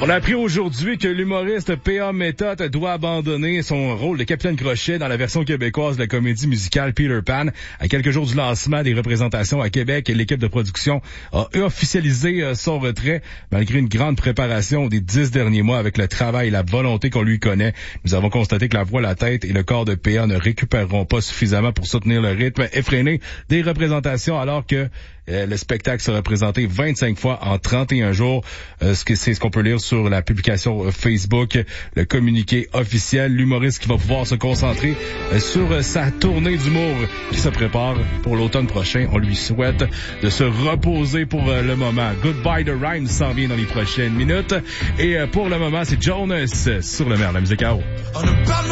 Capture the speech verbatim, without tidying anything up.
On a appris aujourd'hui que l'humoriste P A Méthode doit abandonner son rôle de Capitaine Crochet dans la version québécoise de la comédie musicale Peter Pan. À quelques jours du lancement des représentations à Québec, l'équipe de production a officialisé son retrait malgré une grande préparation des dix derniers mois avec le travail et la volonté qu'on lui connaît. Nous avons constaté que la voix, la tête et le corps de P A ne récupéreront pas suffisamment pour soutenir le rythme effréné des représentations alors que Euh, le spectacle sera présenté vingt-cinq fois en trente et un jours. Euh, ce que c'est ce qu'on peut lire sur la publication euh, Facebook, le communiqué officiel. L'humoriste qui va pouvoir se concentrer euh, sur euh, sa tournée d'humour qui se prépare pour l'automne prochain. On lui souhaite de se reposer pour euh, le moment. Goodbye de Rhymes s'en vient dans les prochaines minutes. Et euh, pour le moment, c'est Jonas sur le maire de la musique à eau.